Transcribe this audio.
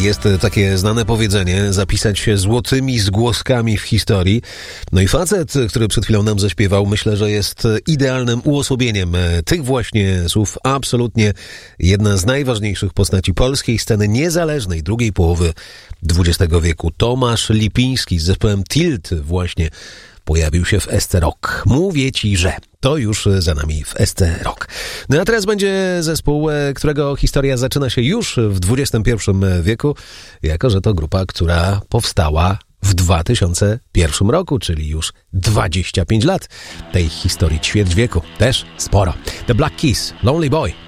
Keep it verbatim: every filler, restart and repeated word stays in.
Jest takie znane powiedzenie, zapisać się złotymi zgłoskami w historii. No i facet, który przed chwilą nam zaśpiewał, myślę, że jest idealnym uosobieniem tych właśnie słów. Absolutnie jedna z najważniejszych postaci polskiej sceny niezależnej drugiej połowy dwudziestego wieku. Tomasz Lipiński z zespołem Tilt właśnie pojawił się w S C Rock. Mówię ci, że to już za nami w S C Rock. No a teraz będzie zespół, którego historia zaczyna się już w dwudziestym pierwszym wieku, jako że to grupa, która powstała w dwa tysiące pierwszym roku, czyli już dwadzieścia pięć lat tej historii, ćwierć wieku. Też sporo. The Black Keys, Lonely Boy.